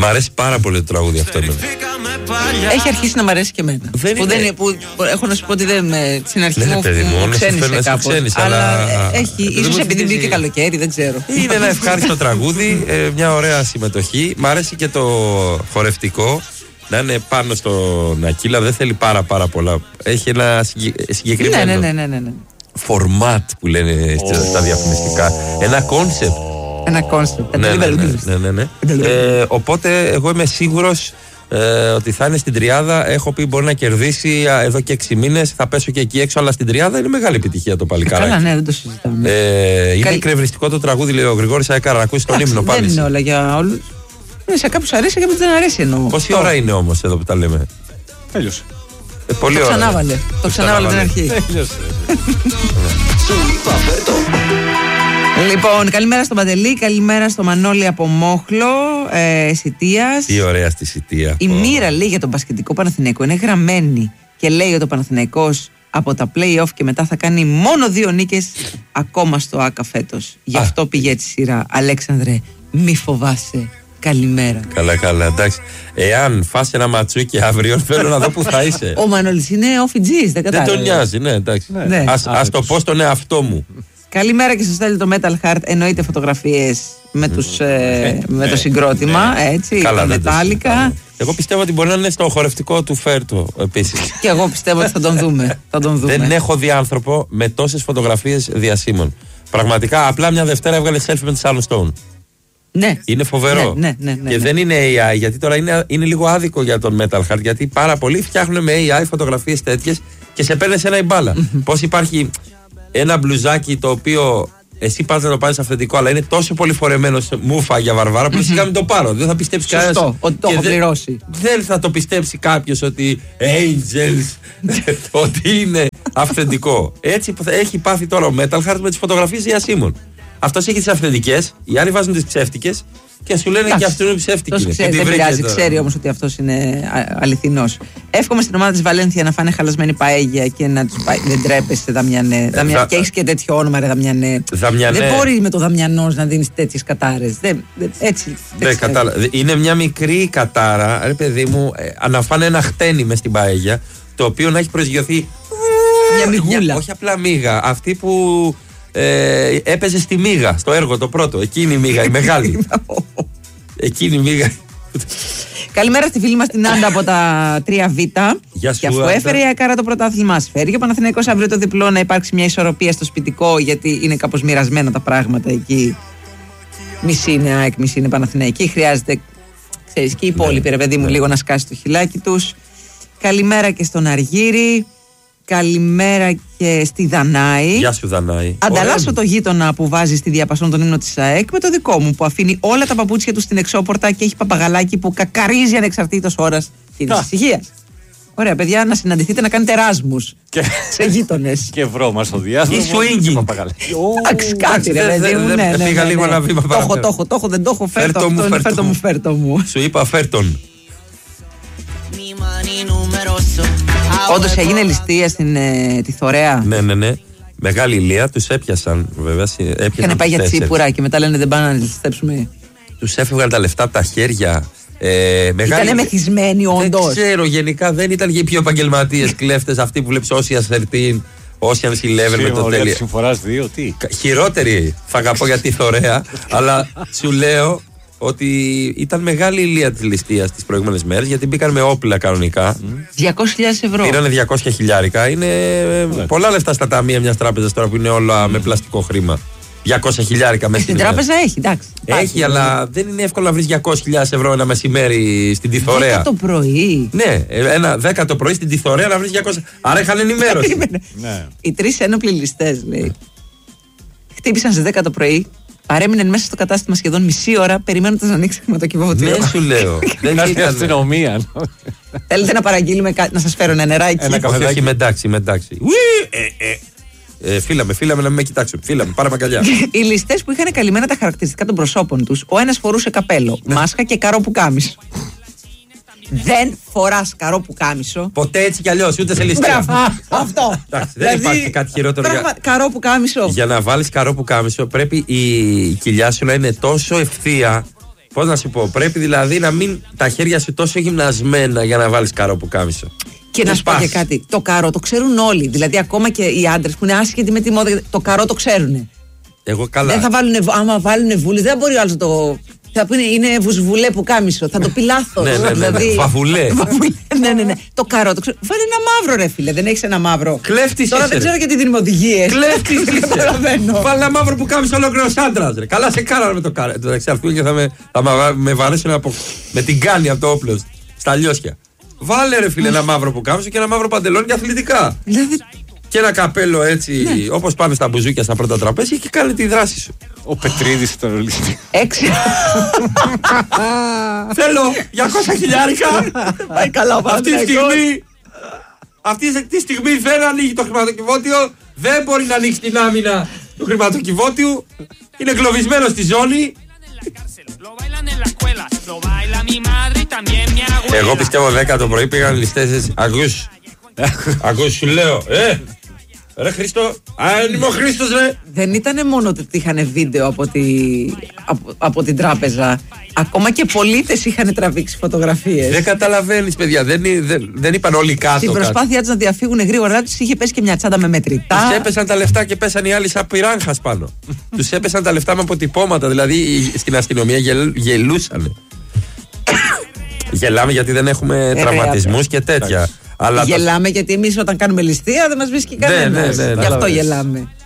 αρέσει πάρα πολύ το τραγούδι αυτό. Έχει αρχίσει να μ' αρέσει και εμένα. Που έχω να σου πω ότι στην αρχή μου ξένησε κάπως. Αλλά έχει, ίσως επειδή μπήκε καλοκαίρι, δεν ξέρω. Είναι ένα ευχάριστο τραγούδι, μια ωραία συμμετοχή. Μ' αρέσει και το χορευτικό. Να είναι πάνω στον Ακύλα, δεν θέλει πάρα πολλά. Έχει ένα συγκεκριμένο φορμάτ που λένε στα διαφημιστικά. Ένα κόνσεπτ. Ένα κόνσεπτ. Ναι. Οπότε εγώ είμαι σίγουρος ότι θα είναι στην τριάδα. Έχω πει μπορεί να κερδίσει εδώ και 6 μήνες. Θα πέσω και εκεί έξω, αλλά στην τριάδα είναι μεγάλη επιτυχία το παλικάράκι. Καλά, ναι, δεν το συζητάμε. Είναι εκνευριστικό το τραγούδι, λέει ο Γρηγόρης Αεκάρα. Να ακούσει τον ύμνο πάλι. Δεν είναι όλα για όλους. Σε κάποιους αρέσει, σε κάποιους δεν αρέσει εννοώ. Πόση ώρα είναι όμως εδώ που τα λέμε? Τέλειωσε. Πολύ ώρα. Το ξανάβαλε από την αρχή. Λοιπόν, καλημέρα στον Παντελή, καλημέρα στο Μανώλη από Μόχλο, Σιτίας. Τι ωραία στη Σιτία. Η μοίρα λέει για τον μπασκετικό Παναθηναϊκό είναι γραμμένη και λέει ότι ο Παναθηναϊκός από τα play-off και μετά θα κάνει μόνο 2 νίκες ακόμα στο ΆΚΑ φέτος. Γι' αυτό πήγε έτσι σειρά. Αλέξανδρε, μη φοβάσαι. Καλημέρα. Καλά, εντάξει. Εάν φας ένα ματσούκι αύριο, θέλω να δω που θα είσαι. Ο Μανώλης είναι off-G's, δεν κατάλαβα. Δεν τον νοιάζει, ναι, εντάξει. Ναι. Ας το πω στον εαυτό μου. Καλημέρα και σας στέλνει το Metal Heart. Εννοείται φωτογραφίες με το συγκρότημα, έτσι, καλά, τα Metallica. Εγώ πιστεύω ότι μπορεί να είναι στο χορευτικό του Φέρτο επίσης. Και εγώ πιστεύω ότι θα τον δούμε. Δεν έχω δει άνθρωπο με τόσες φωτογραφίες διασύμων. Πραγματικά, απλά μια Δευτέρα έβγαλε selfie με τη Sharon Stone. Ναι. Είναι φοβερό. Ναι. Και δεν είναι AI, γιατί τώρα είναι λίγο άδικο για τον Metal Heart. Γιατί πάρα πολλοί φτιάχνουν με AI φωτογραφίες τέτοιες και σε παίρνει ένα η μπάλα. Πώς υπάρχει ένα μπλουζάκι το οποίο εσύ πας να το πάρεις αυθεντικό, αλλά είναι τόσο πολύ φορεμένο σε μούφα για Βαρβάρα που σιγά μην το πάρω. Δεν θα πιστέψει κανένας. Σωστό, ότι το έχω πληρώσει. Δεν θα το πιστέψει κάποιος ότι Angels, ότι είναι αυθεντικό. Έτσι έχει πάθει τώρα ο Metal Heart με τις φωτογραφίες διασύμων. Αυτός έχει τις αυθεντικές, οι άλλοι βάζουν τις ψεύτικες και σου λένε και αυτό είναι ψεύτικη. Δεν πειράζει, ξέρει όμως ότι αυτός είναι αληθινός. Εύχομαι στην ομάδα της Βαλένθια να φάνε χαλασμένη παέγια και να τους πάει. Δεν τρέπεσαι, Δαμιανέ. Και έχεις και τέτοιο όνομα, ρε Δαμιανέ. Δεν μπορεί με το Δαμιανός να δίνεις τέτοιες κατάρες. Έτσι. Είναι μια μικρή κατάρα, ρε παιδί μου, να φάνε ένα χτένι μες στην παέγια, το οποίο να έχει προσγειωθεί. Μια μυγούλα. Όχι απλά μύγα. Αυτή που. Έπαιζε στη μύγα, στο έργο το πρώτο. Εκείνη η μύγα, η μεγάλη. Εκείνη η μύγα. Καλημέρα στη φίλη μας την Άντα από τα 3Β. Και αφού έφερε η Ακάρα το πρωτάθλημα, φέρει και ο Παναθηναϊκός αύριο το διπλό, να υπάρξει μια ισορροπία στο σπιτικό, γιατί είναι κάπως μοιρασμένα τα πράγματα εκεί. Μισή είναι ΑΕΚ, μισή είναι Παναθηναϊκή. Χρειάζεται, ξέρεις, και οι υπόλοιποι, ρε παιδί μου, λίγο να σκάσει το χιλάκι τους. Καλημέρα και στον Αργύρη. Καλημέρα και στη Δανάη. Γεια σου, Δανάη. Ανταλλάσσω το γείτονα που βάζει στη διαπασόν τον ύμνο της ΑΕΚ με το δικό μου που αφήνει όλα τα παπούτσια του στην εξώπορτα και έχει παπαγαλάκι που κακαρίζει ανεξαρτήτως ώρας και της ησυχίας. Ωραία, παιδιά, να συναντηθείτε να κάνετε εράσμους σε γείτονες. Και βρω στο διάστημα. Ή swinging. Κάτι, ρε παιδί μου. Πήγα λίγο ένα βήμα παραπέρα. Το έχω, δεν το έχω. Φέρτο μου. Σου είπα φέρτον. Όντως έγινε ληστεία στην τη Θωρέα. Ναι. Μεγάλη ηλία, τους έπιασαν βέβαια. Είχαν πάει για τσίπουρα και μετά λένε δεν πάνε να ληστέψουμε. Τους έφευγαν τα λεφτά από τα χέρια. Ήτανε μεθυσμένοι όντως. Δεν ξέρω, γενικά δεν ήταν και οι πιο επαγγελματίες κλέφτες αυτοί που βλέπεις Ocean's 13, Ocean's 11 με το τέλειο. Συμφοράς 2, τι. Χειρότερη θα αγαπώ για τη Θωρέα, αλλά σου λέω ότι ήταν μεγάλη ηλία της ληστείας τις προηγούμενες μέρες, γιατί μπήκαν με όπλα κανονικά. 200.000 ευρώ. Πήρανε 200.000. Είναι πολλά λεφτά στα ταμεία μιας τράπεζας τώρα που είναι όλα με πλαστικό χρήμα. 200.000 μέσα στην τράπεζα έχει, εντάξει. Έχει, αλλά δεν είναι εύκολο να βρεις 200.000 ευρώ ένα μεσημέρι στην Τιθωρέα. 10 το πρωί. Ναι, 10 το πρωί στην Τιθωρέα να βρεις 200. Άρα είχαν ενημέρωση. Οι 3 ένοπλοι ληστές, λέει, χτύπησαν στις 10 το πρωί. Παρέμειναν μέσα στο κατάστημα σχεδόν μισή ώρα περιμένοντας να ανοίξει χρηματοκιβωτήριο. Δεν σου λέω. Δεν ήταν αστυνομία. Θέλετε να παραγγείλουμε κάτι, να σας φέρω ένα νεράκι? Όχι, με εντάξει. Φύλαμε, να μην με κοιτάξουν. Φύλαμε, πάρε αγκαλιά. Οι ληστές που είχαν καλυμμένα τα χαρακτηριστικά των προσώπων τους, ο ένας φορούσε καπέλο, μάσκα και καρό πουκάμισο. Δεν φοράς καρό πουκάμισο. Ποτέ έτσι κι αλλιώς, ούτε σε ληστεία. Αυτό. Δεν υπάρχει κάτι χειρότερο. Καρό πουκάμισο. Για να βάλεις καρό πουκάμισο πρέπει η κοιλιά σου να είναι τόσο ευθεία Πώς να σου πω, πρέπει δηλαδή να μην τα χέρια σου τόσο γυμνασμένα για να βάλεις καρό πουκάμισο. Και να σου πω και κάτι. Το καρό το ξέρουν όλοι. Δηλαδή, ακόμα και οι άντρες που είναι άσχετοι με τη μόδα, το καρό το ξέρουν. Εγώ καλά. Δεν θα βάλουν, άμα βάλουν βούλες, δεν μπορεί ο άλλος να το. Θα πούνε είναι βουσβουλέ πουκάμισο. Θα το πει λάθος. Ναι. Δηλαδή, βαβουλέ. Ναι. Το καρό το ξέρω. Βάλε ένα μαύρο, ρε φίλε. Δεν έχεις ένα μαύρο. Κλέφτης. Τώρα δεν ξέρω γιατί δίνουμε οδηγίες. Κλέφτης. Βάλε ένα μαύρο πουκάμισο ολόκληρος άντρας. Καλά, σε κάνανε με το καρό. Και θα με βαρέσουν με την κάνη από το όπλο στα λιώσια. Βάλε ρε φίλε ένα μαύρο πουκάμισο και ένα μαύρο παντελόνι για αθλητικά. Και ένα καπέλο έτσι, όπως πάμε στα μπουζούκια στα πρώτα τραπέζια και κάνε τη δράση σου. Ο Πετρίδης ήταν ολιστή. 6. Θέλω 200 χιλιάρικα. Πάει καλά, αυτή τη στιγμή δεν ανοίγει το χρηματοκιβώτιο. Δεν μπορεί να ανοίξει την άμυνα του χρηματοκιβώτιου. Είναι εγκλωβισμένο στη ζώνη. Εγώ πιστεύω 10 το πρωί πήγαν ληστές. Ακούς σου λέω. Ρε Χρήστο, αν είμαι ο Χρήστος ρε. Δεν ήταν μόνο ότι είχαν βίντεο από την τράπεζα. Ακόμα και πολίτες είχαν τραβήξει φωτογραφίες. Δεν καταλαβαίνεις παιδιά, δεν είπαν όλοι κάτω. Στην προσπάθειά τους να διαφύγουν γρήγορα τους είχε πέσει και μια τσάντα με μετρητά. Τους έπεσαν τα λεφτά και πέσαν οι άλλοι σαν πυράγχας πάνω. Τους έπεσαν τα λεφτά με αποτυπώματα, δηλαδή στην αστυνομία γελούσανε. Γελάμε γιατί δεν έχουμε τραυματισμούς και τέτοια. Αλλά γελάμε γιατί εμείς όταν κάνουμε ληστεία δεν μας βρίσκει κανένας. Γι' αυτό γελάμε.